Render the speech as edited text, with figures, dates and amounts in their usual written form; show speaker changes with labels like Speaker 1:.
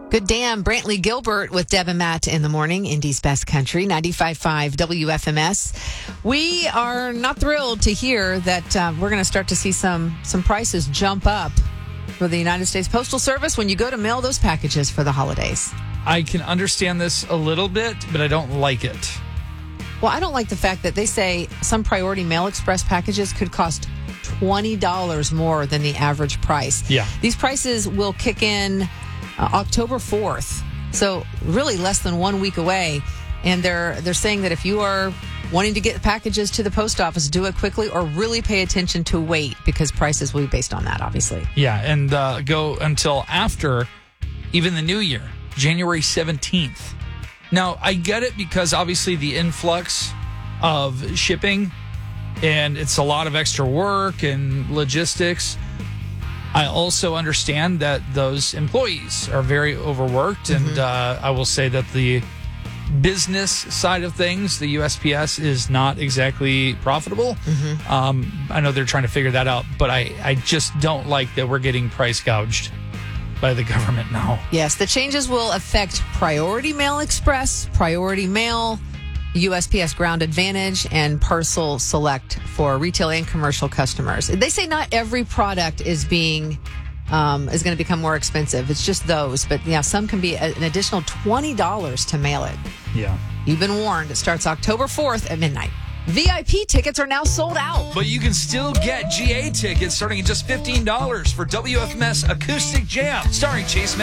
Speaker 1: Good damn. Brantley Gilbert with Deb and Matt in the morning. Indy's best country, 95.5 WFMS. We are not thrilled to hear that we're going to start to see some prices jump up for the United States Postal Service when you go to mail those packages for the holidays.
Speaker 2: I can understand this a little bit, but I don't like it.
Speaker 1: Well, I don't like the fact that they say some Priority Mail Express packages could cost $20 more than the average price.
Speaker 2: Yeah.
Speaker 1: These prices will kick in October 4th. So really less than 1 week away. And they're saying that if you are wanting to get packages to the post office, do it quickly or really pay attention to weight because prices will be based on that, obviously.
Speaker 2: Yeah, and go until after even the new year, January 17th. Now, I get it because obviously the influx of shipping and it's a lot of extra work and logistics. I also understand that those employees are very overworked, and I will say that the business side of things, the USPS, is not exactly profitable. I know they're trying to figure that out, but I just don't like that we're getting price gouged by the government now.
Speaker 1: Yes, the changes will affect Priority Mail Express, Priority Mail, USPS Ground Advantage, and Parcel Select for retail and commercial customers. They say not every product is going to become more expensive. It's just those. But yeah, some can be an additional $20 to mail it.
Speaker 2: Yeah.
Speaker 1: You've been warned. It starts October 4th at midnight. VIP tickets are now sold out.
Speaker 2: But you can still get GA tickets starting at just $15 for WFMS Acoustic Jam, starring Chase